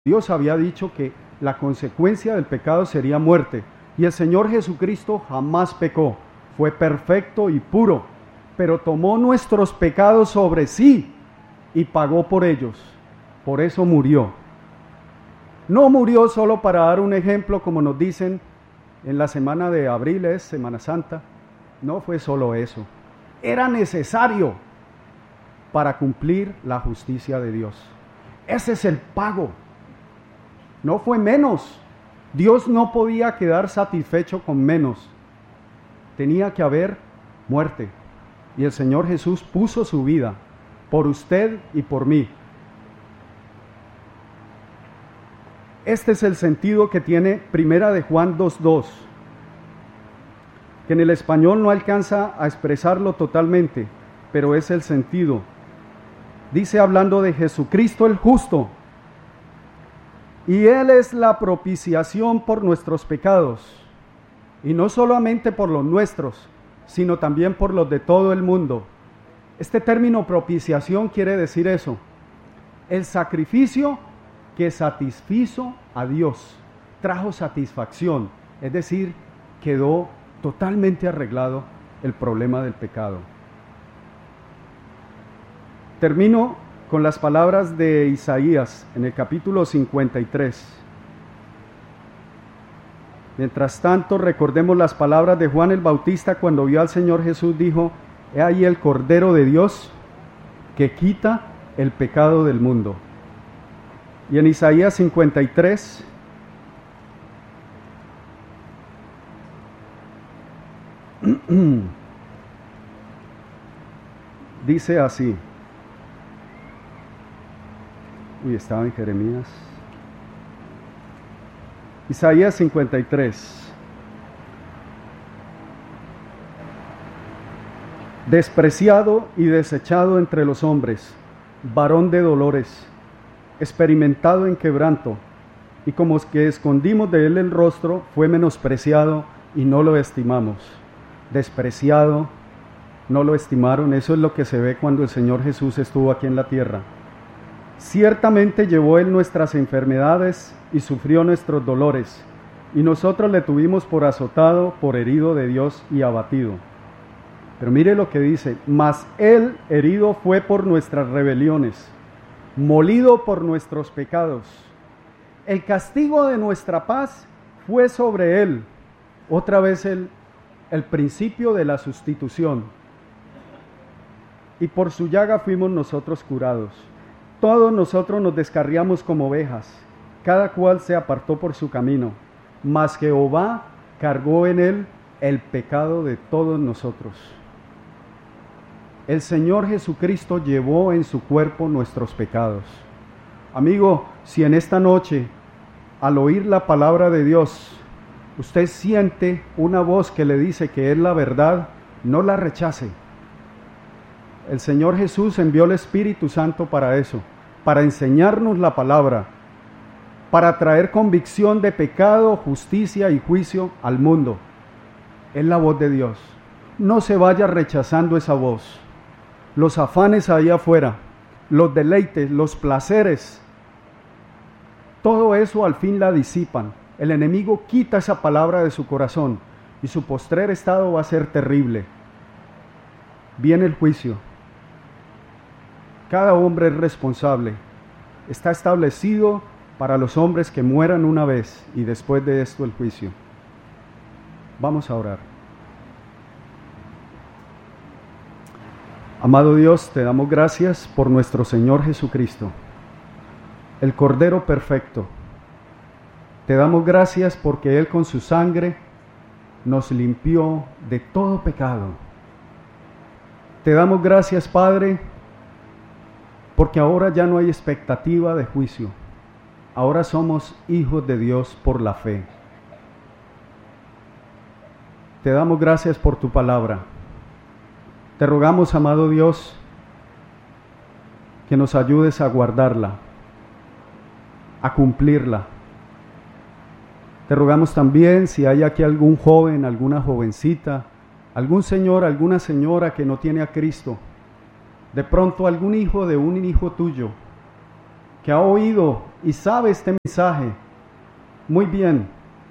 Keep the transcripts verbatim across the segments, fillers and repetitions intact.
Dios había dicho que la consecuencia del pecado sería muerte. Y el Señor Jesucristo jamás pecó, fue perfecto y puro, pero tomó nuestros pecados sobre sí y pagó por ellos. Por eso murió. No murió solo para dar un ejemplo, como nos dicen en la semana de abril, es Semana Santa. No fue solo eso. Era necesario para cumplir la justicia de Dios. Ese es el pago. No fue menos. Dios no podía quedar satisfecho con menos. Tenía que haber muerte. Y el Señor Jesús puso su vida por usted y por mí. Este es el sentido que tiene Primera de Juan dos dos, que en el español no alcanza a expresarlo totalmente, pero es el sentido. Dice, hablando de Jesucristo el justo, y Él es la propiciación por nuestros pecados, y no solamente por los nuestros, sino también por los de todo el mundo. Este término propiciación quiere decir eso, el sacrificio que satisfizo a Dios, trajo satisfacción, es decir, quedó totalmente arreglado el problema del pecado. Termino con las palabras de Isaías en el capítulo cincuenta y tres. Mientras tanto, recordemos las palabras de Juan el Bautista cuando vio al Señor Jesús, dijo, he ahí el Cordero de Dios que quita el pecado del mundo. Y en Isaías cincuenta y tres, dice así. Uy, estaba en Jeremías. Isaías cincuenta y tres. Despreciado y desechado entre los hombres, varón de dolores, experimentado en quebranto, y como que escondimos de él el rostro, fue menospreciado y no lo estimamos. Despreciado, no lo estimaron. Eso es lo que se ve cuando el Señor Jesús estuvo aquí en la tierra. Ciertamente llevó él nuestras enfermedades y sufrió nuestros dolores, y nosotros le tuvimos por azotado, por herido de Dios y abatido. Pero mire lo que dice, mas él herido fue por nuestras rebeliones, molido por nuestros pecados. El castigo de nuestra paz fue sobre él. Otra vez el, el principio de la sustitución. Y por su llaga fuimos nosotros curados. Todos nosotros nos descarriamos como ovejas, cada cual se apartó por su camino, mas Jehová cargó en él el pecado de todos nosotros. El Señor Jesucristo llevó en su cuerpo nuestros pecados. Amigo, si en esta noche, al oír la palabra de Dios, usted siente una voz que le dice que es la verdad, no la rechace. El Señor Jesús envió el Espíritu Santo para eso, para enseñarnos la palabra, para traer convicción de pecado, justicia y juicio al mundo. Es la voz de Dios. No se vaya rechazando esa voz. Los afanes ahí afuera, los deleites, los placeres, todo eso al fin la disipan. El enemigo quita esa palabra de su corazón y su postrer estado va a ser terrible. Viene el juicio. Cada hombre es responsable. Está establecido para los hombres que mueran una vez y después de esto el juicio. Vamos a orar. Amado Dios, te damos gracias por nuestro Señor Jesucristo, el Cordero perfecto. Te damos gracias porque Él con su sangre nos limpió de todo pecado. Te damos gracias, Padre, porque ahora ya no hay expectativa de juicio. Ahora somos hijos de Dios por la fe. Te damos gracias por tu palabra. Te rogamos, amado Dios, que nos ayudes a guardarla, a cumplirla. Te rogamos también si hay aquí algún joven, alguna jovencita, algún señor, alguna señora que no tiene a Cristo, de pronto algún hijo de un hijo tuyo, que ha oído y sabe este mensaje muy bien,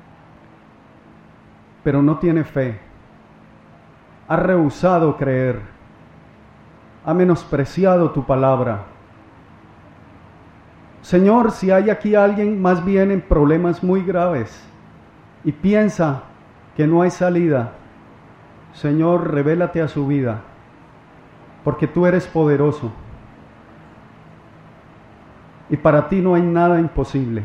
pero no tiene fe, ha rehusado creer, ha menospreciado tu palabra. Señor, si hay aquí alguien más bien en problemas muy graves y piensa que no hay salida, Señor, revélate a su vida, porque tú eres poderoso y para ti no hay nada imposible.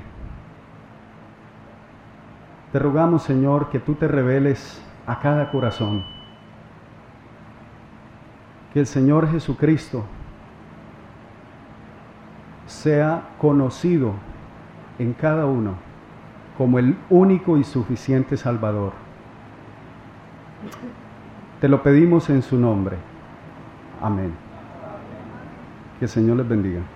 Te rogamos, Señor, que tú te reveles a cada corazón, que el Señor Jesucristo sea conocido en cada uno como el único y suficiente Salvador. Te lo pedimos en su nombre. Amén. Que el Señor les bendiga.